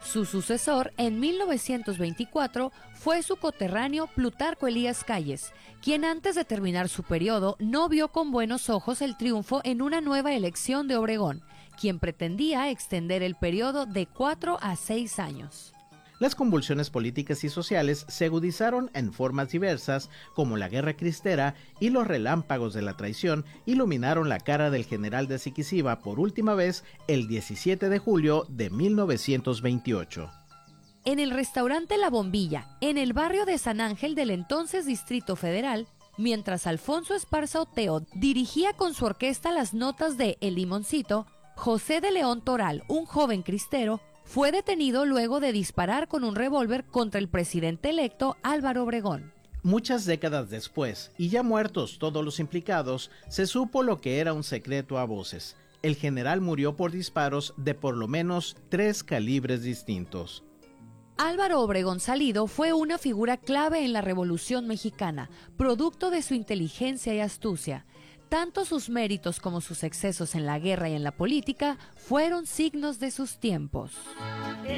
Su sucesor, en 1924, fue su coterráneo Plutarco Elías Calles, quien antes de terminar su periodo no vio con buenos ojos el triunfo en una nueva elección de Obregón, quien pretendía extender el periodo de 4 a 6 años. Las convulsiones políticas y sociales se agudizaron en formas diversas, como la Guerra Cristera, y los relámpagos de la traición iluminaron la cara del general de Siquiciba por última vez el 17 de julio de 1928. En el restaurante La Bombilla, en el barrio de San Ángel del entonces Distrito Federal, mientras Alfonso Esparza Oteo dirigía con su orquesta las notas de El Limoncito, José de León Toral, un joven cristero, fue detenido luego de disparar con un revólver contra el presidente electo Álvaro Obregón. Muchas décadas después, y ya muertos todos los implicados, se supo lo que era un secreto a voces. El general murió por disparos de por lo menos 3 calibres distintos. Álvaro Obregón Salido fue una figura clave en la Revolución Mexicana, producto de su inteligencia y astucia. Tanto sus méritos como sus excesos en la guerra y en la política fueron signos de sus tiempos.